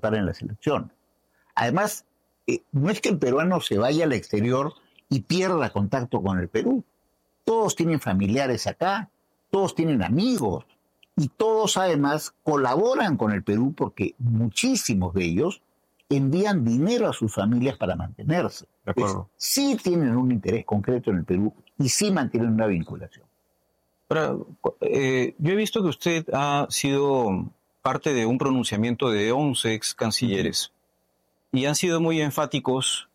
votar en las elecciones. Además, no es que el peruano se vaya al exterior y pierda contacto con el Perú. Todos tienen familiares acá, todos tienen amigos y todos además colaboran con el Perú porque muchísimos de ellos envían dinero a sus familias para mantenerse. De acuerdo. Sí tienen un interés concreto en el Perú y sí mantienen una vinculación. Ahora, yo he visto que usted ha sido parte de un pronunciamiento de 11 ex cancilleres y han sido muy enfáticos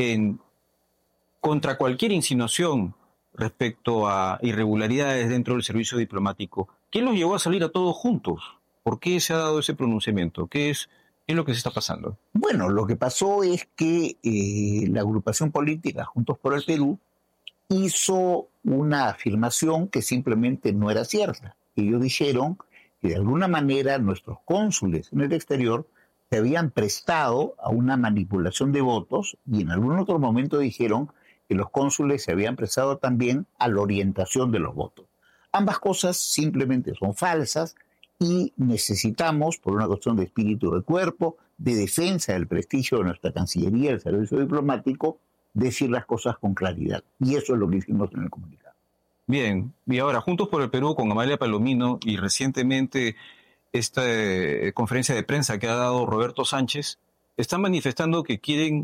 contra cualquier insinuación respecto a irregularidades dentro del servicio diplomático. ¿Quién los llevó a salir a todos juntos? ¿Por qué se ha dado ese pronunciamiento? ¿Qué es lo que se está pasando? Bueno, lo que pasó es que la agrupación política Juntos por el Perú hizo una afirmación que simplemente no era cierta. Ellos dijeron que de alguna manera nuestros cónsules en el exterior se habían prestado a una manipulación de votos y en algún otro momento dijeron que los cónsules se habían prestado también a la orientación de los votos. Ambas cosas simplemente son falsas y necesitamos, por una cuestión de espíritu de cuerpo, de defensa del prestigio de nuestra Cancillería, del servicio diplomático, decir las cosas con claridad. Y eso es lo que hicimos en el comunicado. Bien, y ahora, Juntos por el Perú con Amalia Palomino y recientemente esta conferencia de prensa que ha dado Roberto Sánchez, están manifestando que quieren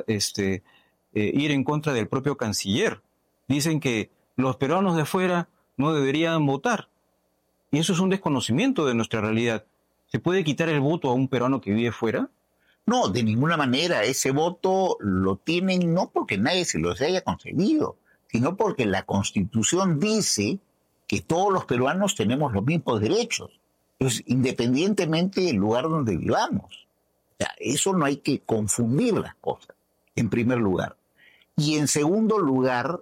ir en contra del propio canciller. Dicen que los peruanos de fuera no deberían votar. Y eso es un desconocimiento de nuestra realidad. ¿Se puede quitar el voto a un peruano que vive fuera? No, de ninguna manera. Ese voto lo tienen no porque nadie se los haya concedido, sino porque la Constitución dice que todos los peruanos tenemos los mismos derechos, pues, independientemente del lugar donde vivamos. O sea, eso no hay que confundir las cosas, en primer lugar. Y en segundo lugar,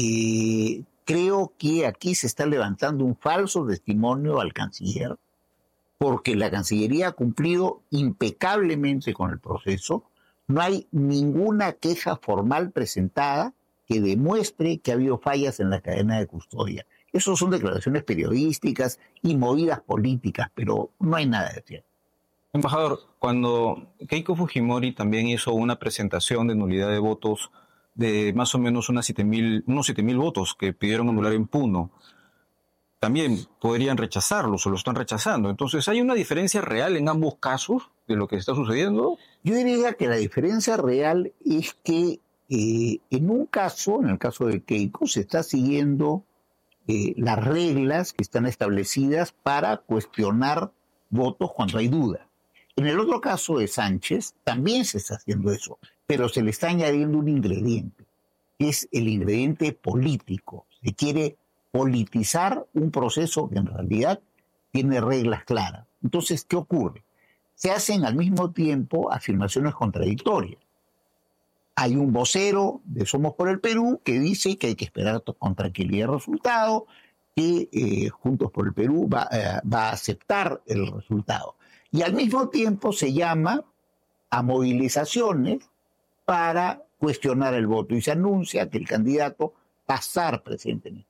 creo que aquí se está levantando un falso testimonio al canciller, porque la Cancillería ha cumplido impecablemente con el proceso. No hay ninguna queja formal presentada que demuestre que ha habido fallas en la cadena de custodia. Eso son declaraciones periodísticas y movidas políticas, pero no hay nada de cierto. Embajador, cuando Keiko Fujimori también hizo una presentación de nulidad de votos de más o menos unos 7.000 votos que pidieron anular en Puno, también podrían rechazarlos o lo están rechazando. Entonces, ¿hay una diferencia real en ambos casos de lo que está sucediendo? Yo diría que la diferencia real es que en un caso, en el caso de Keiko, se está siguiendo las reglas que están establecidas para cuestionar votos cuando hay duda. En el otro caso de Sánchez también se está haciendo eso, pero se le está añadiendo un ingrediente, que es el ingrediente político. Se quiere politizar un proceso que en realidad tiene reglas claras. Entonces, ¿qué ocurre? Se hacen al mismo tiempo afirmaciones contradictorias. Hay un vocero de Somos por el Perú que dice que hay que esperar con tranquilidad el resultado, que Juntos por el Perú va a aceptar el resultado. Y al mismo tiempo se llama a movilizaciones para cuestionar el voto y se anuncia que el candidato va a estar presente en esto.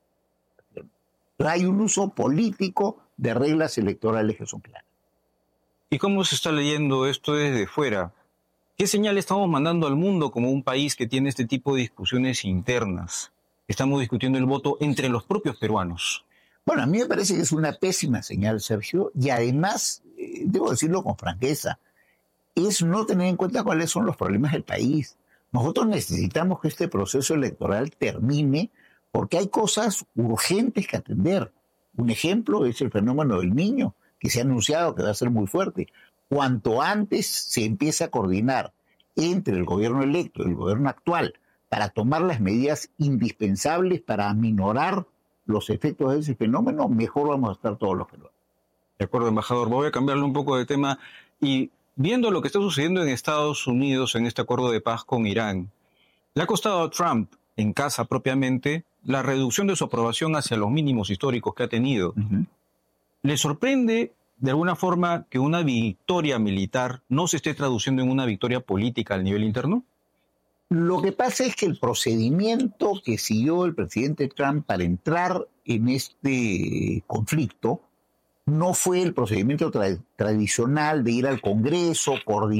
Hay un uso político de reglas electorales que son claras. ¿Y cómo se está leyendo esto desde fuera? ¿Qué señal estamos mandando al mundo como un país que tiene este tipo de discusiones internas? Estamos discutiendo el voto entre los propios peruanos. Bueno, a mí me parece que es una pésima señal, Sergio, y además, debo decirlo con franqueza, es no tener en cuenta cuáles son los problemas del país. Nosotros necesitamos que este proceso electoral termine porque hay cosas urgentes que atender. Un ejemplo es el fenómeno del Niño, que se ha anunciado que va a ser muy fuerte. Cuanto antes se empiece a coordinar entre el gobierno electo y el gobierno actual para tomar las medidas indispensables para aminorar los efectos de ese fenómeno, mejor vamos a estar todos los peruanos. De acuerdo, embajador. Voy a cambiarle un poco de tema y viendo lo que está sucediendo en Estados Unidos en este acuerdo de paz con Irán, le ha costado a Trump, en casa propiamente, la reducción de su aprobación hacia los mínimos históricos que ha tenido. ¿Le sorprende de alguna forma que una victoria militar no se esté traduciendo en una victoria política al nivel interno? Lo que pasa es que el procedimiento que siguió el presidente Trump para entrar en este conflicto no fue el procedimiento tradicional de ir al Congreso, coordinar